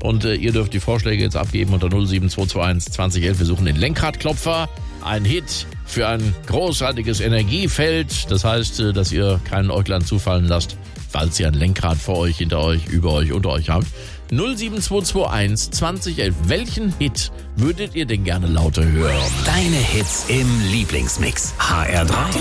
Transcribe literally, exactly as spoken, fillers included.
Und äh, ihr dürft die Vorschläge jetzt abgeben unter null sieben zwei zwei eins zwanzig elf. Wir suchen den Lenkradklopfer. Ein Hit für ein großartiges Energiefeld. Das heißt, äh, dass ihr keinen Äuglein zufallen lasst, falls ihr ein Lenkrad vor euch, hinter euch, über euch, unter euch habt. null sieben zwei zwei eins zwanzig elf. Welchen Hit würdet ihr denn gerne lauter hören? Deine Hits im Lieblingsmix. H R drei